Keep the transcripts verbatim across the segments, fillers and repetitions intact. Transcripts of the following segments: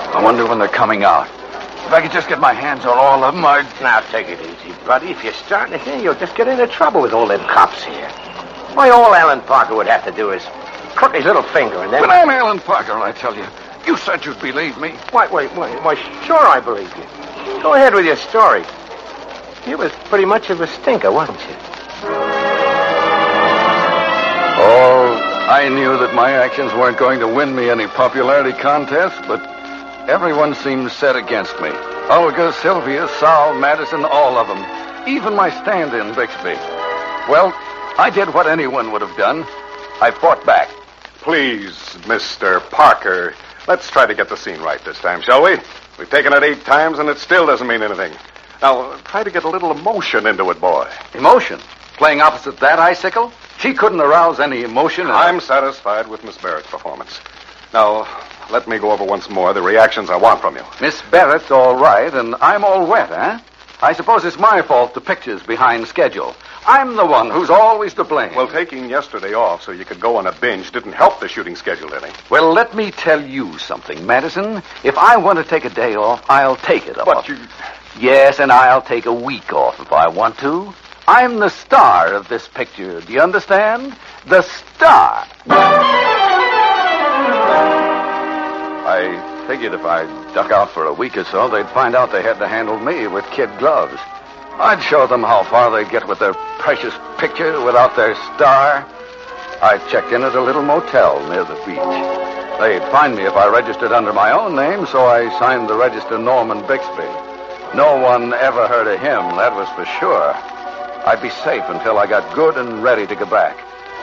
I wonder when they're coming out. If I could just get my hands on all of them, I'd... Now, take it easy, buddy. If you're starting to hear, you'll just get into trouble with all them cops here. Why, all Alan Parker would have to do is crook his little finger and then... But I'm Alan Parker, I tell you. You said you'd believe me. Wait, wait, wait. Why, sure I believe you. Go ahead with your story. You was pretty much of a stinker, wasn't you? Oh, I knew that my actions weren't going to win me any popularity contest, but everyone seemed set against me. Olga, Sylvia, Sal, Madison, all of them. Even my stand-in, Bixby. Well, I did what anyone would have done. I fought back. Please, Mister Parker, let's try to get the scene right this time, shall we? We've taken it eight times, and it still doesn't mean anything. Now, try to get a little emotion into it, boy. Emotion? Playing opposite that icicle? She couldn't arouse any emotion. In I'm her. satisfied with Miss Barrett's performance. Now, let me go over once more the reactions I want from you. Miss Barrett's all right, and I'm all wet, eh? I suppose it's my fault the picture's behind schedule. I'm the one who's always to blame. Well, taking yesterday off so you could go on a binge didn't help the shooting schedule any. Well, let me tell you something, Madison. If I want to take a day off, I'll take it off. But you... Yes, and I'll take a week off if I want to. I'm the star of this picture. Do you understand? The star. I figured if I duck out for a week or so, they'd find out they had to handle me with kid gloves. I'd show them how far they'd get with their precious picture without their star. I checked in at a little motel near the beach. They'd find me if I registered under my own name, so I signed the register Norman Bixby. No one ever heard of him, that was for sure. I'd be safe until I got good and ready to go back.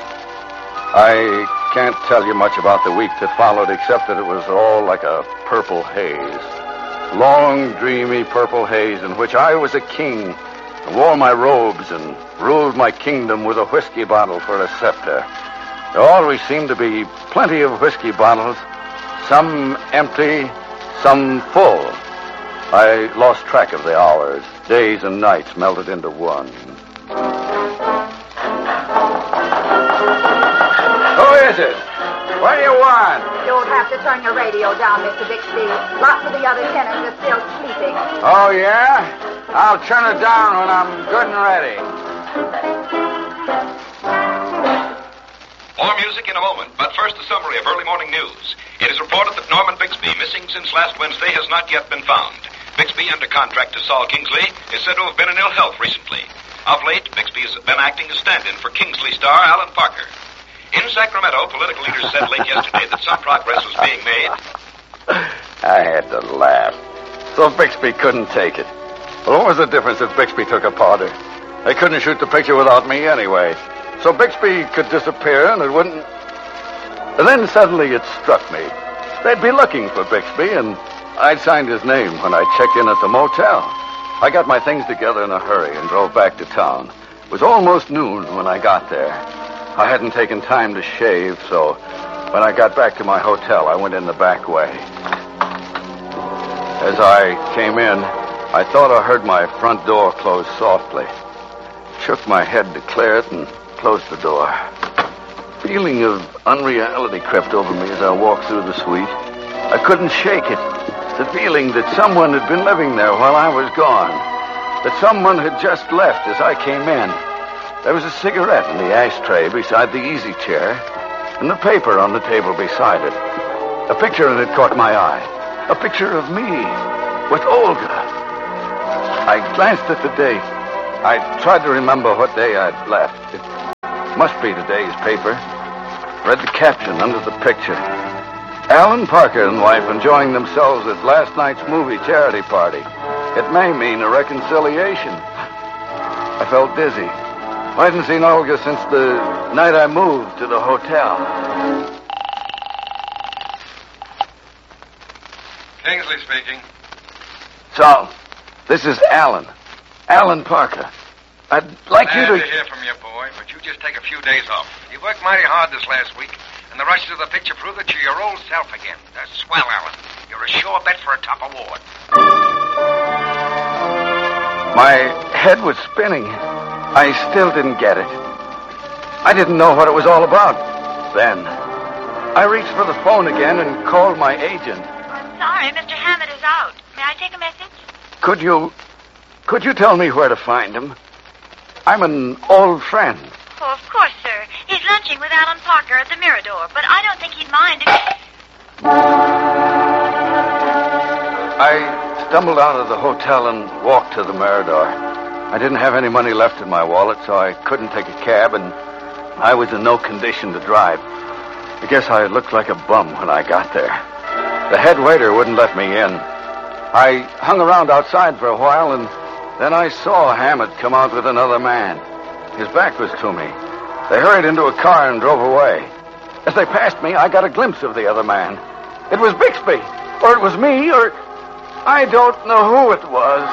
I can't tell you much about the week that followed, except that it was all like a purple haze. Long, dreamy purple haze in which I was a king, wore my robes and ruled my kingdom with a whiskey bottle for a scepter. There always seemed to be plenty of whiskey bottles, some empty, some full. I lost track of the hours. Days and nights melted into one. Who is it? What do you want? You'll have to turn your radio down, Mister Bixby. Lots of the other tenants are still sleeping. Oh, yeah? I'll turn it down when I'm good and ready. More music in a moment, but first a summary of early morning news. It is reported that Norman Bixby, missing since last Wednesday, has not yet been found. Bixby, under contract to Saul Kingsley, is said to have been in ill health recently. Of late, Bixby has been acting as stand-in for Kingsley star Alan Parker. In Sacramento, political leaders said late yesterday that some progress was being made. I had to laugh. So Bixby couldn't take it. Well, what was the difference if Bixby took a powder? They couldn't shoot the picture without me anyway. So Bixby could disappear and it wouldn't... And then suddenly it struck me. They'd be looking for Bixby, and I'd signed his name when I checked in at the motel. I got my things together in a hurry and drove back to town. It was almost noon when I got there. I hadn't taken time to shave, so when I got back to my hotel, I went in the back way. As I came in, I thought I heard my front door close softly. Shook my head to clear it and closed the door. Feeling of unreality crept over me as I walked through the suite. I couldn't shake it. The feeling that someone had been living there while I was gone. That someone had just left as I came in. There was a cigarette in the ashtray beside the easy chair, and the paper on the table beside it. A picture in it caught my eye. A picture of me with Olga. I glanced at the date. I tried to remember what day I'd left. It must be today's paper. Read the caption under the picture. Alan Parker and wife enjoying themselves at last night's movie charity party. It may mean a reconciliation. I felt dizzy. I hadn't seen Olga since the night I moved to the hotel. Kingsley speaking. So, this is Alan. Alan Parker. I'd like Glad you to... to hear from you, boy, but you just take a few days off. You worked mighty hard this last week, and the rushes of the picture prove that you're your old self again. That's swell, Alan. You're a sure bet for a top award. My head was spinning. I still didn't get it. I didn't know what it was all about then. I reached for the phone again and called my agent. Sorry, Mister Hammett is out. May I take a message? Could you... Could you tell me where to find him? I'm an old friend. Oh, of course, sir. He's lunching with Alan Parker at the Mirador, but I don't think he'd mind if... I stumbled out of the hotel and walked to the Mirador. I didn't have any money left in my wallet, so I couldn't take a cab, and I was in no condition to drive. I guess I looked like a bum when I got there. The head waiter wouldn't let me in. I hung around outside for a while, and then I saw Hammett come out with another man. His back was to me. They hurried into a car and drove away. As they passed me, I got a glimpse of the other man. It was Bixby, or it was me, or... I don't know who it was.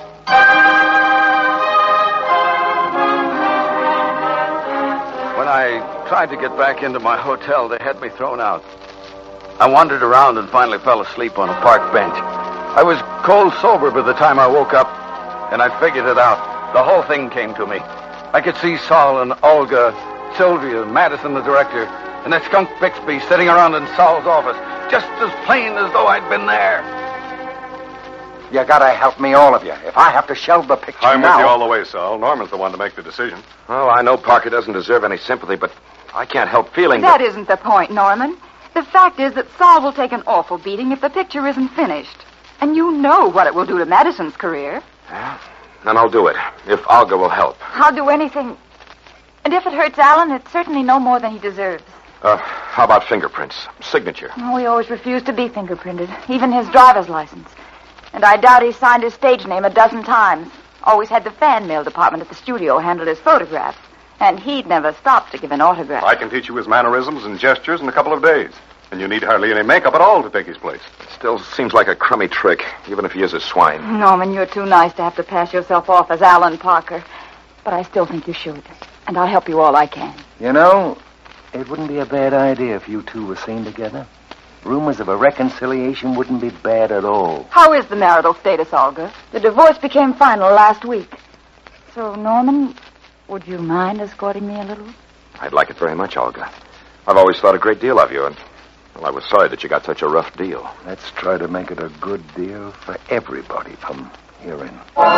When I tried to get back into my hotel, they had me thrown out. I wandered around and finally fell asleep on a park bench. I was cold sober by the time I woke up, and I figured it out. The whole thing came to me. I could see Saul and Olga, Sylvia, Madison, the director, and that skunk Bixby sitting around in Saul's office, just as plain as though I'd been there. You gotta help me, all of you. If I have to shelve the picture I'm now... with you all the way, Saul. Norman's the one to make the decision. Oh, I know Parker doesn't deserve any sympathy, but I can't help feeling That isn't the point, Norman. The fact is that Saul will take an awful beating if the picture isn't finished. And you know what it will do to Madison's career. Yeah, then I'll do it, if Olga will help. I'll do anything. And if it hurts Alan, it's certainly no more than he deserves. Uh, how about fingerprints? Signature? Oh, he always refused to be fingerprinted, even his driver's license. And I doubt he signed his stage name a dozen times. Always had the fan mail department at the studio handle his photographs. And he'd never stopped to give an autograph. I can teach you his mannerisms and gestures in a couple of days. And you need hardly any makeup at all to take his place. It still seems like a crummy trick, even if he is a swine. Norman, you're too nice to have to pass yourself off as Alan Parker. But I still think you should. And I'll help you all I can. You know, it wouldn't be a bad idea if you two were seen together. Rumors of a reconciliation wouldn't be bad at all. How is the marital status, Olga? The divorce became final last week. So, Norman, would you mind escorting me a little? I'd like it very much, Olga. I've always thought a great deal of you, and well, I was sorry that you got such a rough deal. Let's try to make it a good deal for everybody from here in.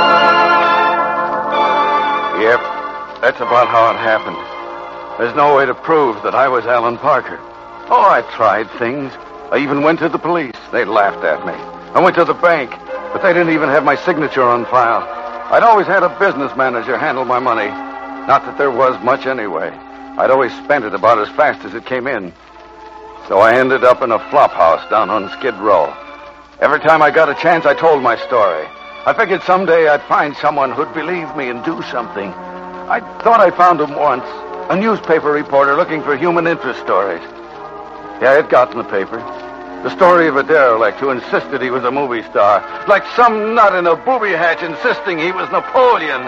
Yep, that's about how it happened. There's no way to prove that I was Alan Parker. Oh, I tried things. I even went to the police. They laughed at me. I went to the bank, but they didn't even have my signature on file. I'd always had a business manager handle my money. Not that there was much anyway. I'd always spent it about as fast as it came in. So I ended up in a flop house down on Skid Row. Every time I got a chance, I told my story. I figured someday I'd find someone who'd believe me and do something. I thought I found him once. A newspaper reporter looking for human interest stories. Yeah, it got in the paper. The story of a derelict who insisted he was a movie star. Like some nut in a booby hatch insisting he was Napoleon.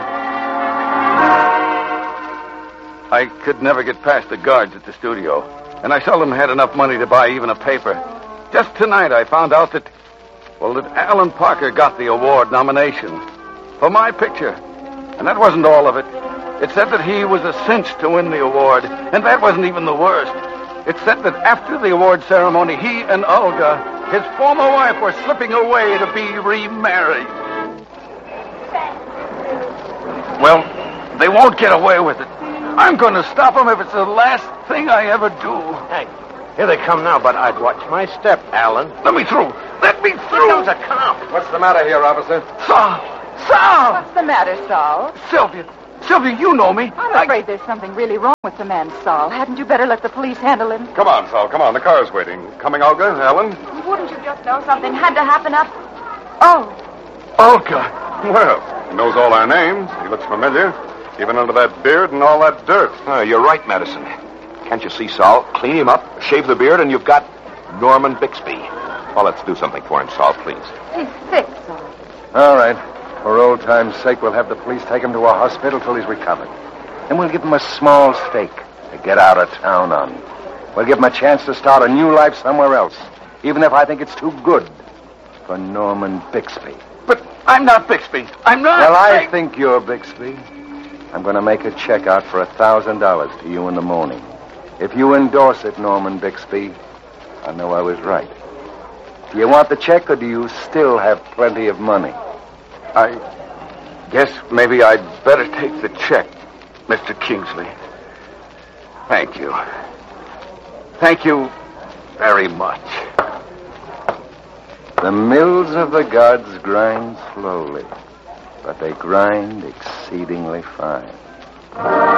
I could never get past the guards at the studio. And I seldom had enough money to buy even a paper. Just tonight I found out that, well, that Alan Parker got the award nomination for my picture. And that wasn't all of it. It said that he was a cinch to win the award. And that wasn't even the worst. It said that after the award ceremony, he and Olga, his former wife, were slipping away to be remarried. Well, they won't get away with it. I'm going to stop them if it's the last thing I ever do. Hey, here they come now, but I'd watch my step, Alan. Let me through. Let me through. There's a cop. What's the matter here, officer? Saul. Saul. What's the matter, Saul? Sylvia. Sylvia, you know me. I'm afraid there's something really wrong with the man, Saul. Hadn't you better let the police handle him? Come on, Saul, come on. The car's waiting. Coming, Olga, Alan? Wouldn't you just know something had to happen up? Oh. Olga. Well, he knows all our names. He looks familiar. Even under that beard and all that dirt. Oh, you're right, Madison. Can't you see, Saul? Clean him up, shave the beard, and you've got Norman Bixby. Well, let's do something for him, Saul, please. He's sick, Saul. All right. For old time's sake, we'll have the police take him to a hospital till he's recovered. Then we'll give him a small stake to get out of town on. We'll give him a chance to start a new life somewhere else, even if I think it's too good for Norman Bixby. But I'm not Bixby. I'm not. Well, I think you're Bixby. I'm going to make a check out for a thousand dollars to you in the morning. If you endorse it, Norman Bixby, I know I was right. Do you want the check, or do you still have plenty of money? I guess maybe I'd better take the check, Mister Kingsley. Thank you. Thank you very much. The mills of the gods grind slowly, but they grind exceedingly fine.